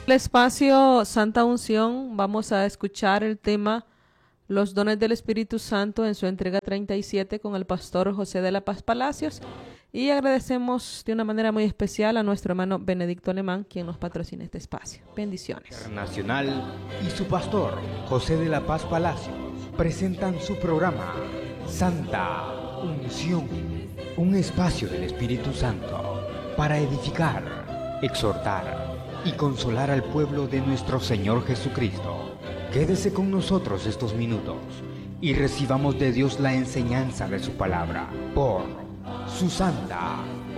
el espacio Santa Unción vamos a escuchar el tema Los dones del Espíritu Santo en su entrega 37 con el pastor José de la Paz Palacios, y agradecemos de una manera muy especial a nuestro hermano Benedicto Alemán, quien nos patrocina este espacio. Bendiciones. Internacional y su pastor José de la Paz Palacios presentan su programa Santa Unción, un espacio del Espíritu Santo para edificar, exhortar y consolar al pueblo de nuestro Señor Jesucristo. Quédese con nosotros estos minutos y recibamos de Dios la enseñanza de su palabra por su santa